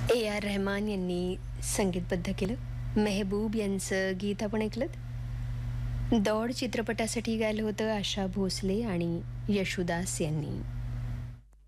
A.R. Rahman यांनी संगीतबद्ध केलं. मेहबूब यांचं गीत आपण ऐकलं. दौड चित्रपटासाठी गायलं होतं आशा भोसले आणि यशुदास यांनी.